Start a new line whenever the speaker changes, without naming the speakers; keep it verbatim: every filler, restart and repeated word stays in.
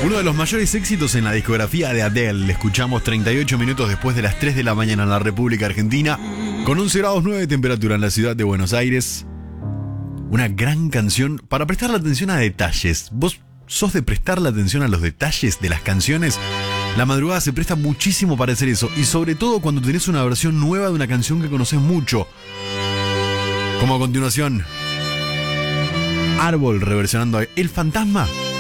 Uno de los mayores éxitos en la discografía de Adele. Le escuchamos treinta y ocho minutos después de las tres de la mañana en la República Argentina, con once grados nueve de temperatura en la ciudad de Buenos Aires. Una gran canción para prestarle atención a detalles. ¿Vos sos de prestarle atención a los detalles de las canciones? La madrugada se presta muchísimo para hacer eso, y sobre todo cuando tenés una versión nueva de una canción que conoces mucho. Como a continuación, Árbol reversionando a El Fantasma